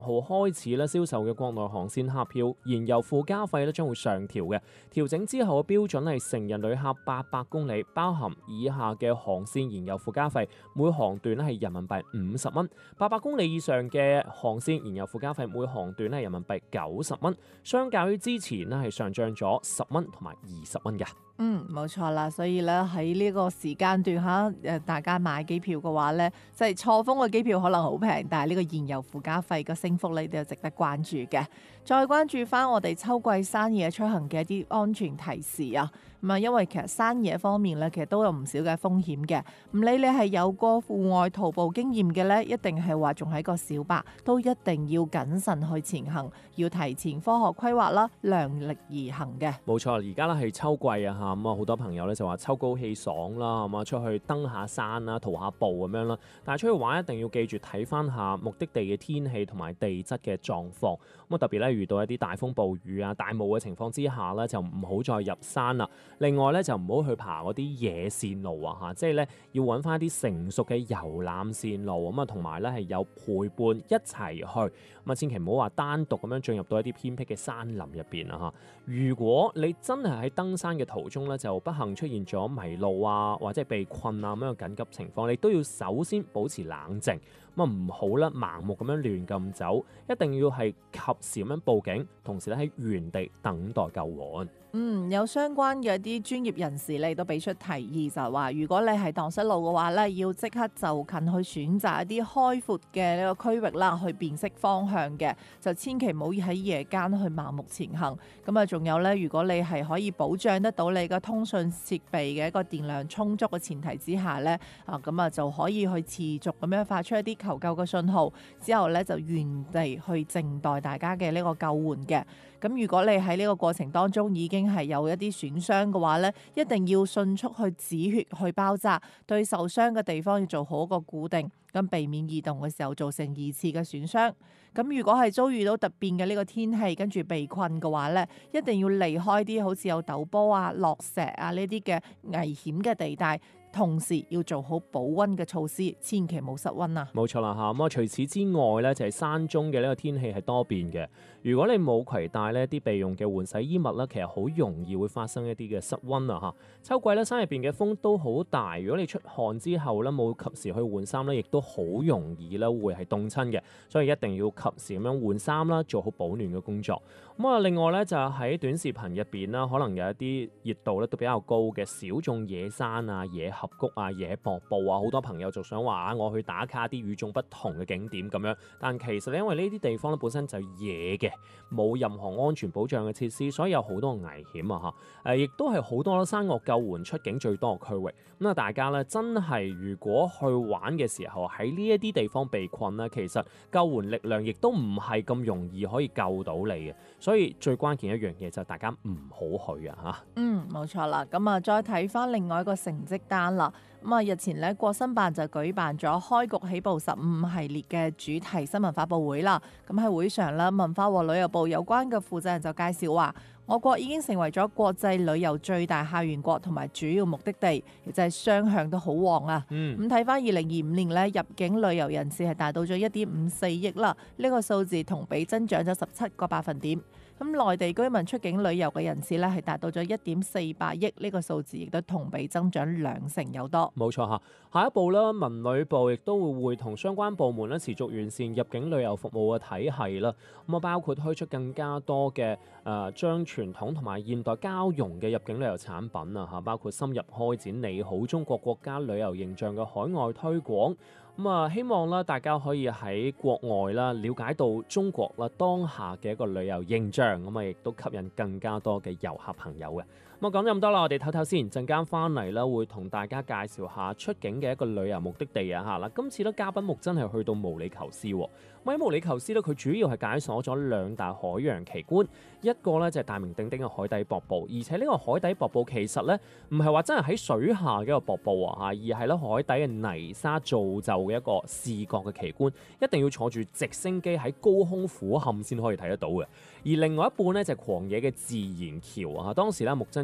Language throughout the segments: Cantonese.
號開始咧銷售嘅國內航線客票燃油附加費咧將會上調嘅。調整之後嘅標準係成人旅客800公里，包含以下嘅航線燃油附加費，每航段咧係人民幣50蚊；800公里以上嘅航線燃油附加費，每航段咧係人民幣90蚊，相較於之前咧係上漲咗10蚊同埋20蚊嘅。 冇錯啦，所以咧喺呢個時間段大家買機票嘅話咧，即係錯峰嘅機票可能好平，但係呢個燃油附加費嘅升幅咧都有值得關注嘅。再關注翻我哋秋季山野出行嘅一啲安全提示啊，因為其實山野方面咧，其實都有唔少嘅風險嘅。唔理你係有過戶外徒步經驗嘅咧，一定係話仲係個小白，都一定要謹慎去前行，要提前科學規劃啦，量力而行嘅。 冇錯，而家咧係秋季啊嚇，咁啊好多朋友咧就話秋高氣爽啦，咁啊出去登下山啦、徒下步咁樣啦。但係出去玩一定要記住睇翻下目的地嘅天氣同埋地質嘅狀況。咁啊特別咧遇到一啲大風暴雨啊、大霧嘅情況之下咧，就唔好再入山啦。另外咧就唔好去爬嗰啲野線路啊嚇，即係咧要揾翻一啲成熟嘅遊覽線路，咁啊同埋咧係有陪伴一齊去，咁啊千祈唔好話單獨咁樣進入到一啲偏僻嘅山林入邊啊嚇。如果你真係喺登山嘅途中咧，就不幸出現咗迷路啊，或者係被困啊咁樣嘅緊急情況，你都要首先保持冷靜，咁啊唔好啦盲目咁樣亂咁走，一定要係及時咁樣報警，同時咧喺原地等待救援。 有相關嘅一啲專業人士咧都俾出提議，就係話如果你係蕩失路嘅話咧，要即刻就近去選擇一啲開闊嘅呢個區域啦，去辨識方向嘅，就千祈唔好喺夜間去盲目前行。咁啊，仲有咧，如果你係可以保障得到你嘅通訊設備嘅一個電量充足嘅前提之下咧，咁啊就可以去持續咁樣發出一啲求救嘅信號，之後咧就原地去靜待大家嘅呢個救援嘅。咁如果你喺呢個過程當中已經係有一啲損傷嘅話咧，一定要迅速去止血去包紮，對受傷嘅地方要做好一個固定，咁避免移動嘅時候造成二次嘅損傷。咁如果係遭遇到突變嘅呢個天氣，跟住被困嘅話咧，一定要離開啲好似有陡坡啊、落石啊呢啲嘅危險嘅地帶。同時要做好保溫嘅措施，千祈冇失溫啊！ 冇錯啦嚇，咁啊除此之外咧，就係山中嘅呢個天氣係多變嘅。如果你冇攜帶呢啲備用嘅換洗衣物咧，其實好容易會發生一啲嘅失溫啊嚇。秋季咧山入邊嘅風都好大，如果你出汗之後咧冇及時去換衫咧，亦都好容易咧會係凍親嘅。所以一定要及時咁樣換衫啦，做好保暖嘅工作。咁啊，另外咧就喺短視頻入邊啦，可能有一啲熱度咧都比較高嘅小眾野山啊、野峽谷啊、野瀑布啊，好多朋友就想話我去打卡啲與眾不同嘅景點咁樣，但其實因為呢啲地方咧本身就野嘅，冇任何安全保障嘅設施，所以有好多危險啊嚇。亦都係好多山岳救援出境最多嘅區域。咁啊，大家咧真係如果去玩嘅時候喺呢一啲地方被困咧，其實救援力量亦都唔係咁容易可以救到你嘅。所以最關鍵一樣嘢就係大家唔好去啊嚇。 冇錯啦。咁啊，再睇翻另外一個成績單啦。咁啊，日前咧國新辦就舉辦咗開局起步15系列嘅主題新聞發佈會啦。咁喺會上咧，文化和旅遊部有關嘅負責人就介紹話，我國已經成為咗國際旅遊最大客源國同埋主要目的地，亦就係雙向都好旺啊。咁睇翻2025年咧，入境旅遊人次係達到咗1.54億啦，呢個數字同比增長咗17個百分點。咁內地居民出境旅遊嘅人次咧係達到咗1.48億，呢個數字亦都同比增長2成有多。 冇錯嚇，下一步啦，文旅部亦都會同相關部門咧持續完善入境旅遊服務嘅體系啦。咁啊，包括推出更加多嘅將傳統同埋現代交融嘅入境旅遊產品啊嚇，包括深入開展你好中國國家旅遊形象嘅海外推廣。咁啊，希望啦大家可以喺國外啦了解到中國啦當下嘅一個旅遊形象，咁啊亦都吸引更加多嘅遊客朋友嘅。咁啊講咗咁多啦，我哋唞唞先，陣間翻嚟啦會同大家介紹下出境嘅一個旅遊目的地啊嚇啦。今次咧嘉賓目真係去到毛里求斯喎。喺毛里求斯咧，佢主要係解鎖咗2大海洋奇觀，一個咧就係大名鼎鼎嘅海底瀑布，而且呢個海底瀑布其實咧唔係話真係喺水下嘅一個瀑布啊嚇，而係咧海底嘅泥沙造就嘅一個視覺嘅奇觀，一定要坐住直升機喺高空俯瞰先可以睇得到嘅。而另外一半咧就係狂野嘅自然橋啊，當時咧木真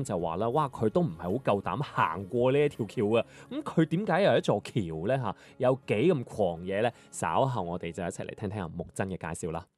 就話啦，哇佢都唔係好夠膽行過呢一條橋啊！咁佢點解有一座橋咧嚇？有幾咁狂野咧？稍後我哋就一齊嚟聽聽阿木真嘅介紹啦。